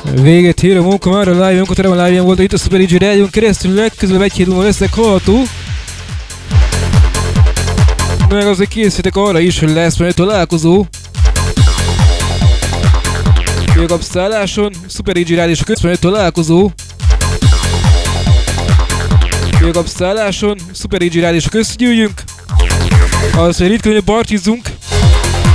Véget ér a munka, már a live-on, terem a live-on volt itt a Super DJ Rádión keresztül, legközelebb egy hét múlva lesznek hallható. Meg azért készítek arra is, hogy lesz majd egy találkozó. Főkapszálláson, Super DJ Rádió és a közben egy találkozó. Főkapszálláson, Super DJ Rádió és a közgyűjjünk. Az, hogy ritkán partizunk.